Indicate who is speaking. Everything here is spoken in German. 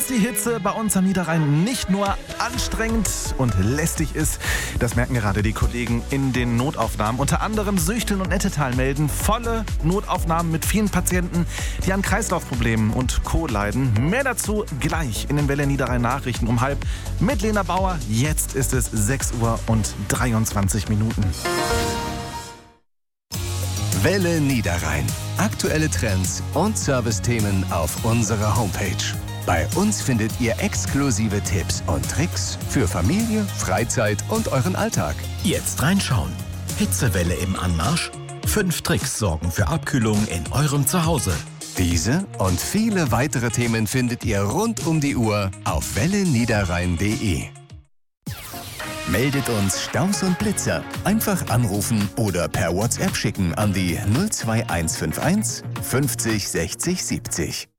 Speaker 1: Dass die Hitze bei uns am Niederrhein nicht nur anstrengend und lästig ist, das merken gerade die Kollegen in den Notaufnahmen. Unter anderem Süchteln und Nettetal melden volle Notaufnahmen mit vielen Patienten, die an Kreislaufproblemen und Co. leiden. Mehr dazu gleich in den Welle Niederrhein Nachrichten um 12:30 mit Lena Bauer. Jetzt ist es 6:23 Uhr.
Speaker 2: Welle Niederrhein. Aktuelle Trends und Servicethemen auf unserer Homepage. Bei uns findet ihr exklusive Tipps und Tricks für Familie, Freizeit und euren Alltag.
Speaker 3: Jetzt reinschauen. Hitzewelle im Anmarsch? 5 Tricks sorgen für Abkühlung in eurem Zuhause.
Speaker 2: Diese und viele weitere Themen findet ihr rund um die Uhr auf welleniederrhein.de. Meldet uns Staus und Blitzer. Einfach anrufen oder per WhatsApp schicken an die 02151 50 60 70.